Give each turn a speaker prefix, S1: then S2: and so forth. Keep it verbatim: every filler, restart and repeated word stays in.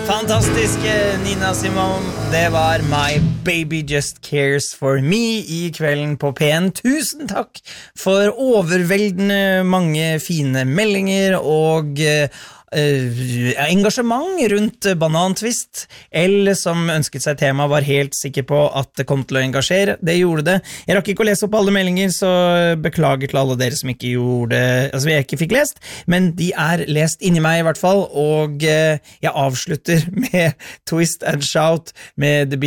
S1: Fantastiske Nina Simone, det var My Baby Just Cares For Me I kvelden på P N. Tusen takk for overveldende mange fine meldinger og Uh, engasjement rundt Banantvist. Elle som ønsket seg tema var helt sikker på at det kom til å engasjere. Det gjorde det. Jeg rakk ikke å lese opp alle meldinger, så beklager til alle dere som ikke gjorde det, altså jeg ikke fikk lest, men de er lest inni meg I hvert fall, og uh, jeg avslutter med Twist and Shout med The